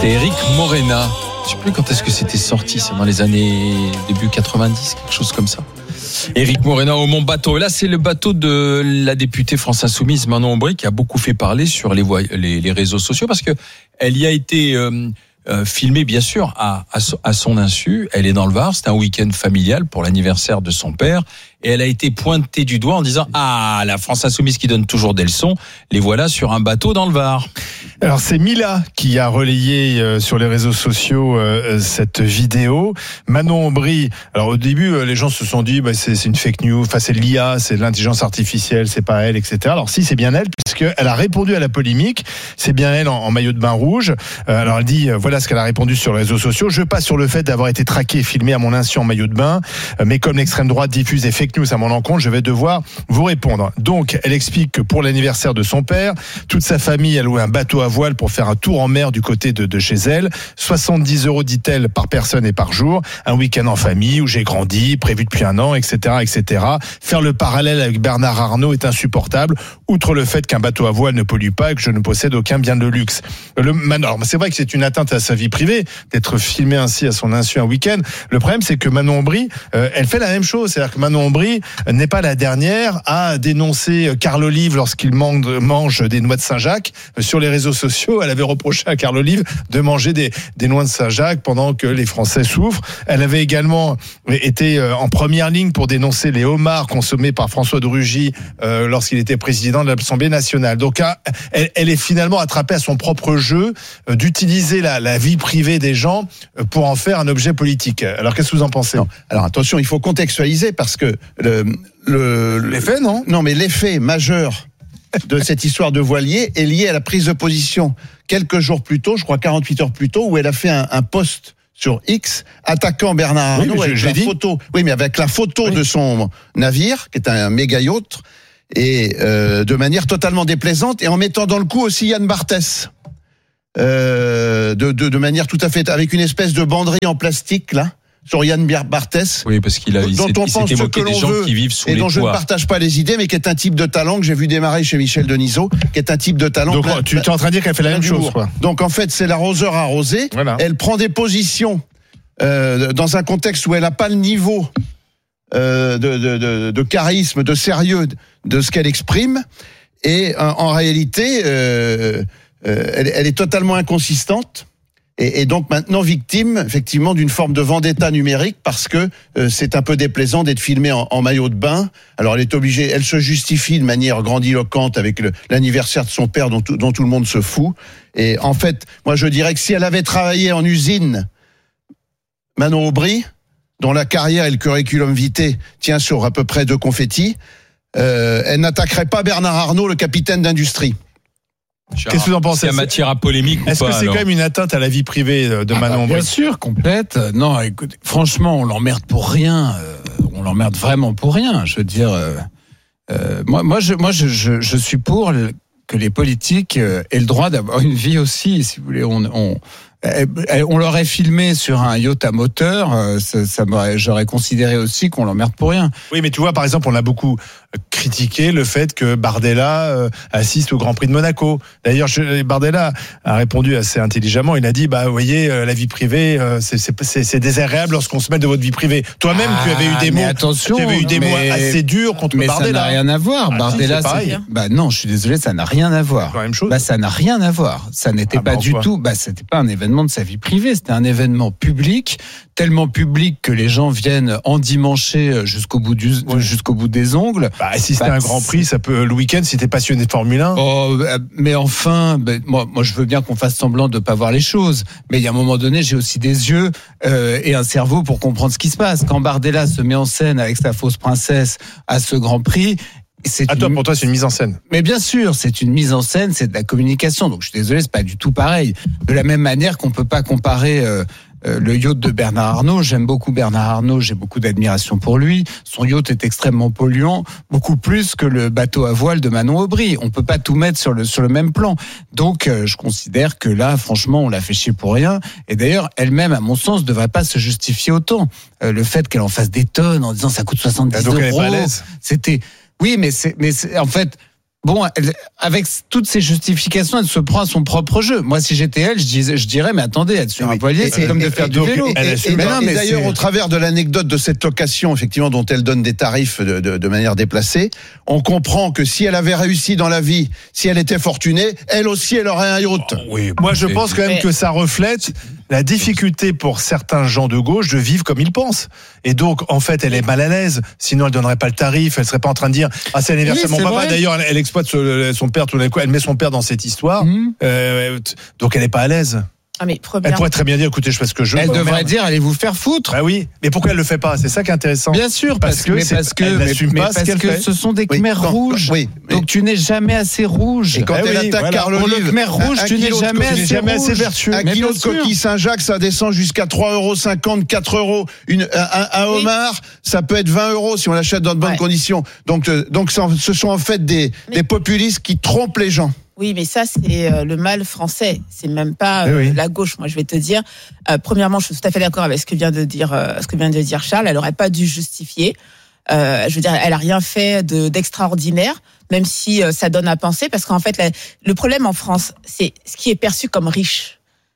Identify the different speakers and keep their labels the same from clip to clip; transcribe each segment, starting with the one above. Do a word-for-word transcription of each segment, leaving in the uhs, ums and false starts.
Speaker 1: C'est Eric Morena. Je ne sais plus quand est-ce que c'était sorti, c'est dans les années début quatre-vingt-dix, quelque chose comme ça. Eric Morena au Mont Bateau. Et là, c'est le bateau de la députée France Insoumise Manon Aubry qui a beaucoup fait parler sur les, voies, les, les réseaux sociaux parce que elle y a été euh, euh, filmée, bien sûr, à, à, à son insu. Elle est dans le Var. C'était un week-end familial pour l'anniversaire de son père. Et elle a été pointée du doigt en disant « Ah, la France Insoumise qui donne toujours des leçons, les voilà sur un bateau dans le Var. »
Speaker 2: Alors c'est Mila qui a relayé euh, sur les réseaux sociaux euh, cette vidéo. Manon Aubry, alors au début euh, les gens se sont dit bah, c'est, c'est une fake news, enfin c'est l'I A, c'est de l'intelligence artificielle, c'est pas elle, et cetera. Alors si, c'est bien elle, puisqu'elle a répondu à la polémique, c'est bien elle en, en maillot de bain rouge. Euh, alors elle dit, euh, voilà ce qu'elle a répondu sur les réseaux sociaux. Je passe sur le fait d'avoir été traqué et filmé à mon insu en maillot de bain, euh, mais comme l'extrême droite diffuse des fake news à mon encontre, je vais devoir vous répondre. Donc elle explique que pour l'anniversaire de son père, toute sa famille a loué un bateau à voile pour faire un tour en mer du côté de, de chez elle. soixante-dix euros, dit-elle, par personne et par jour. Un week-end en famille où j'ai grandi, prévu depuis un an, et cetera, et cetera. Faire le parallèle avec Bernard Arnault est insupportable, outre le fait qu'un bateau à voile ne pollue pas et que je ne possède aucun bien de luxe. Le, alors, c'est vrai que c'est une atteinte à sa vie privée d'être filmé ainsi à son insu un week-end. Le problème, c'est que Manon Aubry, euh, elle fait la même chose. C'est-à-dire que Manon Aubry n'est pas la dernière à dénoncer Carl Olive lorsqu'il mange, mange des noix de Saint-Jacques sur les réseaux sociaux. Elle avait reproché à Carl Olive de manger des, des noix de Saint-Jacques pendant que les Français souffrent. Elle avait également été en première ligne pour dénoncer les homards consommés par François de Rugy euh, lorsqu'il était président de l'Assemblée nationale. Donc elle, elle est finalement attrapée à son propre jeu euh, d'utiliser la, la vie privée des gens pour en faire un objet politique. Alors qu'est-ce que vous en pensez ?
Speaker 3: Non. Alors attention, il faut contextualiser parce que le, le,
Speaker 2: l'effet, non ?
Speaker 3: Non, mais l'effet majeur de cette histoire de voilier est liée à la prise de position quelques jours plus tôt, je crois quarante-huit heures plus tôt, où elle a fait un, un post sur X attaquant Bernard Arnault oui, avec je, la dit. photo. Oui, mais avec la photo oui. de son navire, qui est un méga yacht, et euh, de manière totalement déplaisante, et en mettant dans le coup aussi Yann Barthès. Euh, de, de, de manière tout à fait, avec une espèce de banderie en plastique, là. Sur Yann Barthès,
Speaker 1: oui, parce qu'il a il
Speaker 3: dont
Speaker 1: s'est,
Speaker 3: on
Speaker 1: il
Speaker 3: pense
Speaker 1: s'est
Speaker 3: ce
Speaker 1: moqué
Speaker 3: que l'on
Speaker 1: des gens
Speaker 3: veut
Speaker 1: qui vivent sous
Speaker 3: et
Speaker 1: les
Speaker 3: dont je
Speaker 1: toits.
Speaker 3: ne partage pas les idées, mais qui est un type de talent que j'ai vu démarrer chez Michel Denisot, qui est un type de talent.
Speaker 2: Donc
Speaker 3: plein,
Speaker 2: tu es en train de dire qu'elle fait la même chose, quoi.
Speaker 3: Donc en fait, c'est l'arroseur arrosé. Voilà. Elle prend des positions euh, dans un contexte où elle n'a pas le niveau euh, de, de, de, de charisme, de sérieux de ce qu'elle exprime, et en, en réalité, euh, euh, elle, elle est totalement inconsistante. Et donc maintenant victime effectivement d'une forme de vendetta numérique parce que euh, c'est un peu déplaisant d'être filmé en, en maillot de bain. Alors elle est obligée, elle se justifie de manière grandiloquente avec le, l'anniversaire de son père dont tout, dont tout le monde se fout. Et en fait, moi je dirais que si elle avait travaillé en usine, Manon Aubry, dont la carrière et le curriculum vitae tient sur à peu près deux confettis, euh, elle n'attaquerait pas Bernard Arnault, le capitaine d'industrie.
Speaker 2: Qu'est-ce que vous en pensez ?
Speaker 1: Il y a matière à polémique ou
Speaker 2: Est-ce
Speaker 1: pas,
Speaker 2: que c'est
Speaker 1: alors
Speaker 2: quand même une atteinte à la vie privée de
Speaker 4: ah
Speaker 2: Manon Aubry ?
Speaker 4: Bien sûr, complète. Non, écoute, franchement, on l'emmerde pour rien. Euh, on l'emmerde vraiment pour rien. Je veux dire, euh, euh, moi, moi, je, moi, je, je, je suis pour le, que les politiques euh, aient le droit d'avoir une vie aussi. Si vous voulez, on, on, on l'aurait filmé sur un yacht à moteur. Euh, ça, ça m'aurait, j'aurais considéré aussi qu'on l'emmerde pour rien.
Speaker 2: Oui, mais tu vois, par exemple, on a beaucoup critiqué le fait que Bardella euh, assiste au Grand Prix de Monaco. D'ailleurs, je, Bardella a répondu assez intelligemment. Il a dit, bah, vous voyez, euh, la vie privée, euh, c'est, c'est, c'est, c'est désagréable lorsqu'on se mêle de votre vie privée. Toi-même,
Speaker 4: ah,
Speaker 2: tu avais eu des mots,
Speaker 4: attention,
Speaker 2: tu avais eu des
Speaker 4: mais,
Speaker 2: mots assez durs contre
Speaker 4: mais
Speaker 2: Bardella.
Speaker 4: Mais ça n'a rien à voir.
Speaker 2: Ah,
Speaker 4: Bardella,
Speaker 2: si, c'est pareil.
Speaker 4: c'est, bah non, je suis désolé, ça n'a rien à voir.
Speaker 2: C'est la même chose.
Speaker 4: Bah, ça n'a rien à voir. Ça n'était ah, pas bah, du tout. Bah, c'était pas un événement de sa vie privée. C'était un événement public, tellement public que les gens viennent endimancher jusqu'au bout du,
Speaker 2: ouais.
Speaker 4: jusqu'au bout des ongles.
Speaker 2: Bah, si c'était bah, un Grand Prix, ça peut le week-end si t'es passionné de Formule un.
Speaker 4: Oh, mais enfin, bah, moi, moi, je veux bien qu'on fasse semblant de pas voir les choses, mais il y a un moment donné, j'ai aussi des yeux euh, et un cerveau pour comprendre ce qui se passe. Quand Bardella se met en scène avec sa fausse princesse à ce Grand Prix. C'est
Speaker 2: ah, toi,
Speaker 4: une...
Speaker 2: pour toi, c'est une mise en scène.
Speaker 4: Mais bien sûr, c'est une mise en scène, c'est de la communication. Donc, je suis désolé, c'est pas du tout pareil. De la même manière qu'on peut pas comparer euh, euh, le yacht de Bernard Arnault. J'aime beaucoup Bernard Arnault, j'ai beaucoup d'admiration pour lui. Son yacht est extrêmement polluant, beaucoup plus que le bateau à voile de Manon Aubry. On peut pas tout mettre sur le sur le même plan. Donc, euh, je considère que là, franchement, on l'a fait chier pour rien. Et d'ailleurs, elle-même, à mon sens, devrait pas se justifier autant. Euh, le fait qu'elle en fasse des tonnes en disant ça coûte soixante-dix
Speaker 2: ah, donc
Speaker 4: euros,
Speaker 2: elle est pas à l'aise.
Speaker 4: c'était... Oui, mais c'est, mais c'est, en fait, Bon, elle, avec toutes ces justifications, elle se prend à son propre jeu. Moi, si j'étais elle, je, dis, je dirais, mais attendez, être sur un voilier, c'est comme de faire du vélo.
Speaker 3: Et, et, et, et, non, mais d'ailleurs, au travers de l'anecdote de cette location, effectivement, dont elle donne des tarifs de, de, de manière déplacée, on comprend que si elle avait réussi dans la vie, si elle était fortunée, elle aussi, elle aurait un yacht.
Speaker 2: Oh, oui, moi, je pense quand même mais... que ça reflète la difficulté pour certains gens de gauche de vivre comme ils pensent. Et donc, en fait, elle est mal à l'aise. Sinon, elle donnerait pas le tarif. Elle serait pas en train de dire, ah, c'est l'anniversaire de mon papa. D'ailleurs, elle, elle exploite son père tout d'un coup. Elle met son père dans cette histoire. Mmh. Euh, donc, elle est pas à l'aise.
Speaker 5: Ah mais
Speaker 2: elle pourrait très bien dire, écoutez, je fais ce que je veux.
Speaker 4: Elle
Speaker 2: oh,
Speaker 4: devrait
Speaker 2: merde.
Speaker 4: dire, allez vous faire foutre.
Speaker 2: Ah oui, mais pourquoi elle le fait pas? C'est ça qui est intéressant.
Speaker 4: Bien sûr, parce, parce que, mais parce que, mais, mais
Speaker 2: pas
Speaker 4: parce
Speaker 2: ce,
Speaker 4: que ce sont des khmers oui, rouges. Oui, mais... Donc tu n'es jamais assez rouge.
Speaker 3: Et quand
Speaker 2: eh
Speaker 3: elle
Speaker 2: oui,
Speaker 3: attaque
Speaker 2: voilà.
Speaker 3: Carl
Speaker 4: Pour
Speaker 3: Olive,
Speaker 4: le khmer rouge, tu n'es jamais assez,
Speaker 2: jamais assez vertueux.
Speaker 3: Un kilo de coquille Saint-Jacques, ça descend jusqu'à trois euros cinquante, quatre euros. Une, un, un oui. homard, ça peut être vingt euros si on l'achète dans de bonnes ouais. conditions. Donc, donc, ce sont en fait des, mais... des populistes qui trompent les gens.
Speaker 5: Oui, mais ça, c'est euh, le mal français. C'est même pas euh,
Speaker 2: oui.
Speaker 5: la gauche. Moi, je vais te dire. Euh, premièrement, je suis tout à fait d'accord avec ce que vient de dire, euh, ce que vient de dire Charles. Elle aurait pas dû justifier. Euh, je veux dire, elle a rien fait de, d'extraordinaire, même si euh, ça donne à penser, parce qu'en fait, la, le problème en France, c'est ce qui est perçu comme riche.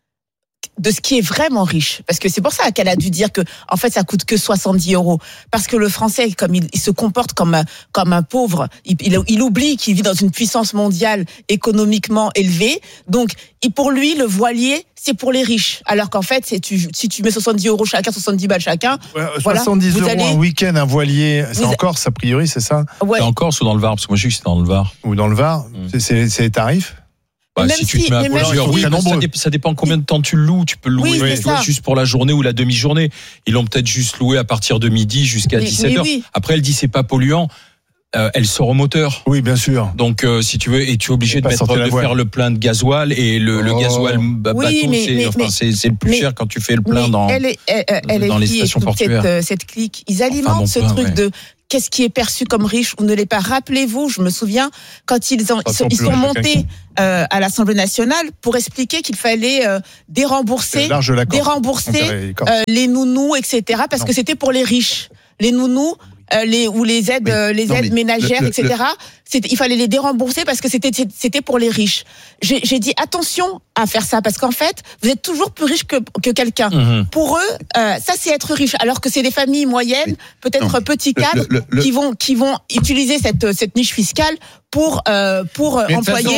Speaker 5: De ce qui est vraiment riche, parce que c'est pour ça qu'elle a dû dire que en fait ça coûte que soixante-dix euros, parce que le Français, comme il, il se comporte comme un, comme un pauvre, il, il, il oublie qu'il vit dans une puissance mondiale économiquement élevée, donc et pour lui le voilier c'est pour les riches, alors qu'en fait c'est tu, si tu mets soixante-dix euros chacun, soixante-dix balles chacun,
Speaker 2: ouais, soixante-dix
Speaker 5: voilà,
Speaker 2: euros
Speaker 5: allez...
Speaker 2: un week-end, un voilier, c'est
Speaker 5: vous...
Speaker 2: en Corse a priori, c'est ça?
Speaker 1: Ouais. C'est en Corse ou dans le Var, parce que moi je sais que c'est dans le Var.
Speaker 2: Ou dans le Var, mmh. c'est, c'est, c'est les tarifs.
Speaker 1: Bah, si, si tu te mets à plusieurs, oui, ça, dé, ça dépend combien de temps tu le loues. Tu peux le louer
Speaker 5: oui,
Speaker 1: toi, juste pour la journée ou la demi-journée. Ils l'ont peut-être juste loué à partir de midi jusqu'à mais, dix-sept heures. Oui. Après, elle dit c'est pas polluant. Euh, elle sort au moteur.
Speaker 2: Oui, bien sûr.
Speaker 1: Donc, euh, si tu veux, et tu es obligé de, mettre, de faire le plein de gasoil et le, oh. le gasoil bateau,
Speaker 5: oui, mais,
Speaker 1: c'est,
Speaker 5: mais,
Speaker 1: enfin,
Speaker 5: mais,
Speaker 1: c'est, c'est le plus
Speaker 5: mais,
Speaker 1: cher quand tu fais le plein dans,
Speaker 5: elle est, elle, elle
Speaker 1: dans
Speaker 5: est
Speaker 1: les stations portuaires.
Speaker 5: Cette, cette clique, ils alimentent enfin, ce plein, truc ouais. de qu'est-ce qui est perçu comme riche ou ne l'est pas. Rappelez-vous, je me souviens, quand ils, ont, ils sont, ils sont montés euh, à l'Assemblée nationale pour expliquer qu'il fallait euh, dérembourser, dérembourser euh, les nounous, et cetera, parce non. que c'était pour les riches. Les nounous, Euh, les ou les aides, oui. les non, aides ménagères, le, le, et cetera. Le... Il fallait les dérembourser parce que c'était c'était pour les riches. J'ai, j'ai dit attention à faire ça parce qu'en fait, vous êtes toujours plus riche que que quelqu'un. Mm-hmm. Pour eux, euh, ça c'est être riche, alors que c'est des familles moyennes, oui. peut-être non, petits cadres, le, le, le... qui vont qui vont utiliser cette cette niche fiscale pour euh, pour mais employer.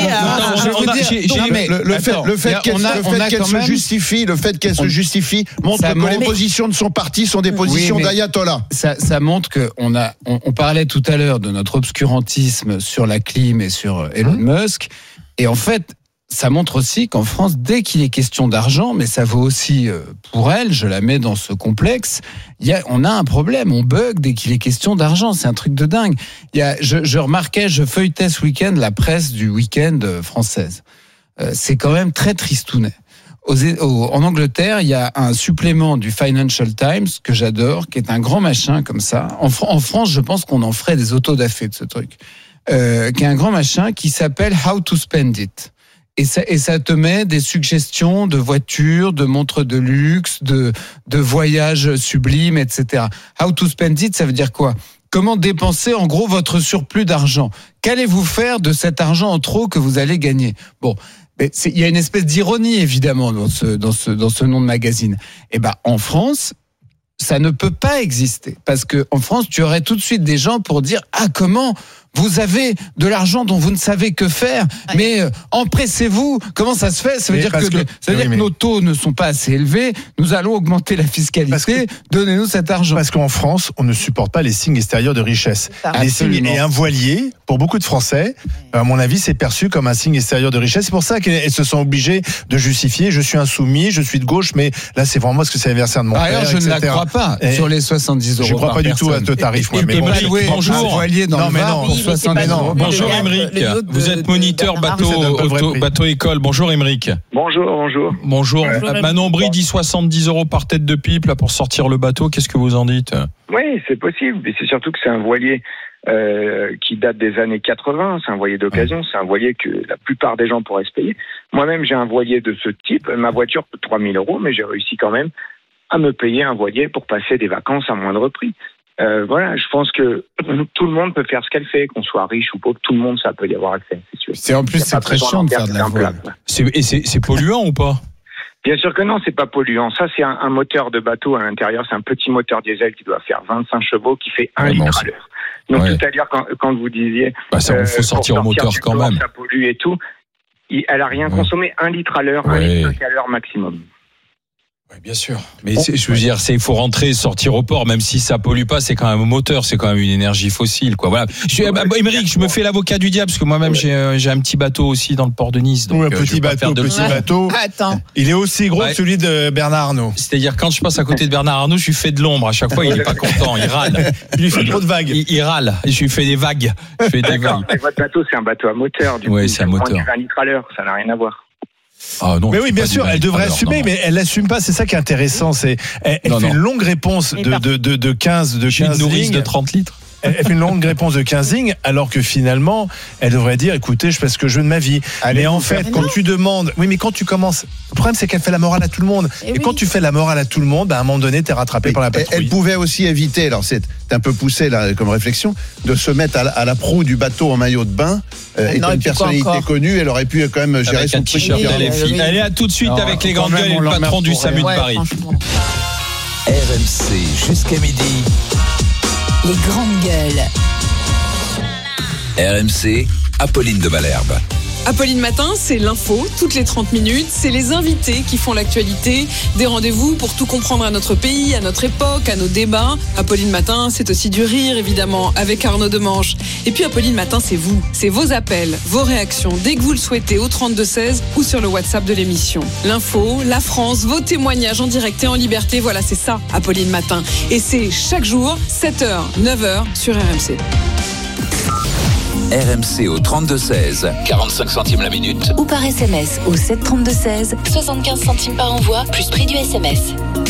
Speaker 3: Le fait le fait qu'elle, a, le fait qu'elle se même... justifie, le fait qu'elle on... se justifie montre ça que montre... les positions de son parti sont des positions oui, d'ayatollah.
Speaker 4: Ça ça montre que on a on, on parlait tout à l'heure de notre obscurantisme sur la clim et sur Elon mmh. Musk, et en fait ça montre aussi qu'en France, dès qu'il est question d'argent, mais ça vaut aussi pour elle, je la mets dans ce complexe, il y a, on a un problème, on bug dès qu'il est question d'argent, c'est un truc de dingue. Il y a, je, je remarquais, je feuilletais ce week-end la presse du week-end française. Euh, c'est quand même très tristounet. Aux, aux, en Angleterre, il y a un supplément du Financial Times que j'adore, qui est un grand machin comme ça. En, en France, je pense qu'on en ferait des autodafés de ce truc. Euh, qui est un grand machin qui s'appelle How to Spend It. Et ça, et ça te met des suggestions de voitures, de montres de luxe, de, de voyages sublimes, et cetera. How to spend it, ça veut dire quoi? Comment dépenser, en gros, votre surplus d'argent? Qu'allez-vous faire de cet argent en trop que vous allez gagner? Bon. Mais c'est, il y a une espèce d'ironie, évidemment, dans ce, dans ce, dans ce nom de magazine. Eh ben, en France, ça ne peut pas exister. Parce que, en France, tu aurais tout de suite des gens pour dire, ah, comment? Vous avez de l'argent dont vous ne savez que faire, ouais. mais euh, empressez-vous. Comment ça se fait? Ça veut mais dire, que, que, ça veut oui, dire mais... que nos taux ne sont pas assez élevés. Nous allons augmenter la fiscalité. Que... Donnez-nous cet argent.
Speaker 2: Parce qu'en France, on ne supporte pas les signes extérieurs de richesse. Les signes, et un voilier, pour beaucoup de Français, à mon avis, c'est perçu comme un signe extérieur de richesse. C'est pour ça qu'elles se sont obligées de justifier. Je suis insoumis, je suis de gauche, mais là, c'est vraiment parce que c'est l'anniversaire de mon
Speaker 4: Par
Speaker 2: père.
Speaker 4: Ailleurs, je
Speaker 2: et cetera.
Speaker 4: ne la crois pas et sur les soixante-dix euros.
Speaker 2: Je ne crois pas du tout à ce tarif. Moi, mais bon,
Speaker 1: bonjour.
Speaker 2: Non, mais non.
Speaker 1: Mais non. Bonjour Émeric, vous êtes moniteur bateau, auto, bateau école. Bonjour Émeric.
Speaker 6: Bonjour, bonjour.
Speaker 1: Bonjour. Ouais. Manon Brie dit soixante-dix euros par tête de pipe là pour sortir le bateau. Qu'est-ce que vous en dites?
Speaker 6: Oui, c'est possible. Mais c'est surtout que c'est un voilier euh, qui date des années quatre-vingts. C'est un voilier d'occasion. C'est un voilier que la plupart des gens pourraient se payer. Moi-même, j'ai un voilier de ce type. Ma voiture coûte trois mille euros, mais j'ai réussi quand même à me payer un voilier pour passer des vacances à moindre prix. Euh, voilà, je pense que tout le monde peut faire ce qu'elle fait, qu'on soit riche ou pauvre, tout le monde, ça peut y avoir accès, c'est sûr.
Speaker 4: C'est en plus, c'est très chiant de faire de la voile.
Speaker 1: C'est, et c'est, c'est polluant ou pas?
Speaker 6: Bien sûr que non, c'est pas polluant. Ça, c'est un, un moteur de bateau à l'intérieur. C'est un petit moteur diesel qui doit faire vingt-cinq chevaux, qui fait un ouais, litre bon, à l'heure. Donc, ouais. tout à l'heure, quand, quand vous disiez...
Speaker 1: Bah ça, il euh, faut sortir au moteur quand corps, même.
Speaker 6: Ça pollue et tout. Il, elle a rien ouais. consommé, un litre à l'heure, ouais. un litre cinq à l'heure maximum.
Speaker 1: Oui, bien sûr. Mais c'est, je veux dire, c'est, il faut rentrer, sortir au port, même si ça pollue pas, c'est quand même au moteur, c'est quand même une énergie fossile, quoi. Voilà. Je, ouais, bah, Émeric, je me fais l'avocat du diable, parce que moi-même, ouais. j'ai, j'ai un petit bateau aussi dans le port de Nice. Donc,
Speaker 2: oui, un petit bateau, de petit bateau.
Speaker 5: Attends.
Speaker 2: Il est aussi gros ouais. que celui de Bernard Arnault.
Speaker 1: C'est-à-dire, quand je passe à côté de Bernard Arnault, je lui fais de l'ombre. À chaque fois, il est pas content, il râle.
Speaker 2: Il lui fait trop de vagues.
Speaker 1: Il, il râle. Je lui fais des vagues. Je fais des vagues.
Speaker 6: Mais votre bateau, c'est un bateau à moteur, du
Speaker 1: ouais,
Speaker 6: coup.
Speaker 1: c'est un moteur.
Speaker 6: un litre à l'heure, ça n'a rien à voir.
Speaker 2: Ah non, mais oui, bien sûr, elle devrait assumer, non, mais elle l'assume pas. C'est ça qui est intéressant. C'est elle, elle non, fait non. une longue réponse de de de, de quinze de quinze
Speaker 1: lignes de trente litres.
Speaker 2: Elle fait une longue réponse de quinze lignes, alors que finalement, elle devrait dire, écoutez, je fais ce que je veux de ma vie. Allez, mais en fait, mais quand non. tu demandes, oui, mais quand tu commences, le problème, c'est qu'elle fait la morale à tout le monde. Et, et oui. quand tu fais la morale à tout le monde, bah, à un moment donné, t'es rattrapé et par la patrouille.
Speaker 3: Elle pouvait aussi éviter, alors c'est un peu poussé là, comme réflexion, de se mettre à la, à la proue du bateau en maillot de bain. Euh, étant une personnalité connue, elle aurait pu quand même gérer avec son
Speaker 1: prix. Elle est Allez, à tout de suite non, avec les grandes gueules et le patron du SAMU de Paris.
Speaker 7: R M C jusqu'à midi.
Speaker 8: Les grandes gueules.
Speaker 7: R M C, Apolline de Malherbe.
Speaker 9: Apolline Matin, c'est l'info, toutes les trente minutes. C'est les invités qui font l'actualité. Des rendez-vous pour tout comprendre à notre pays, à notre époque, à nos débats. Apolline Matin, c'est aussi du rire, évidemment, avec Arnaud Demanche. Et puis Apolline Matin, c'est vous. C'est vos appels, vos réactions, dès que vous le souhaitez, au trente-deux seize ou sur le WhatsApp de l'émission. L'info, la France, vos témoignages en direct et en liberté. Voilà, c'est ça, Apolline Matin. Et c'est chaque jour, sept heures, neuf heures, sur R M C.
Speaker 7: R M C au trente-deux seize, quarante-cinq centimes la minute.
Speaker 8: Ou par S M S au sept trente-deux seize, soixante-quinze centimes par envoi, plus prix du S M S.